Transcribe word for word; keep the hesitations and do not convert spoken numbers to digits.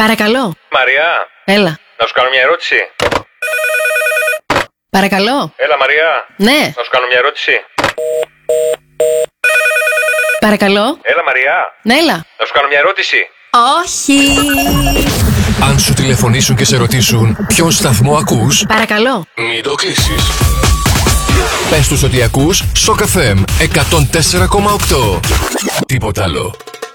Παρακαλώ. Μαριά. Έλα. Να σου κάνω μια ερώτηση. Παρακαλώ. Έλα, Μαριά. Ναι. Να σου κάνω μια ερώτηση. Παρακαλώ. Έλα, Μαριά. Ναι, έλα. Να σου κάνω μια ερώτηση. Όχι. Αν σου τηλεφωνήσουν και σε ρωτήσουν ποιον σταθμό ακούς, Παρακαλώ. μην το κλείσεις. Πες τους ότι ακούς Σοκ εφ εμ εκατόν τέσσερα κόμμα οκτώ. Τίποτα άλλο.